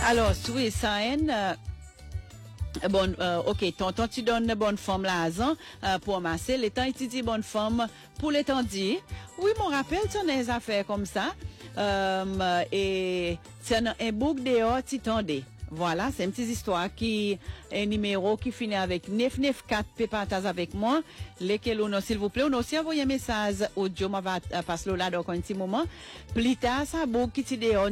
Alors, oui, ça bon, ok, tonton, tu donnes bonne forme là, pour masser. Les temps, tu dis bonne forme pour les temps dit. Oui, mon rappel, tu as des affaires comme ça. Et c'est un bouc dehors, tu t'endais. Voilà, c'est une petite histoire qui un numéro qui finit avec 994 pépatas avec moi. Lesquels on a, s'il vous plaît, on a aussi envoyé un message audio, ma va passer là dans un petit moment. Plus tard, ça bouc qui t'y dehors.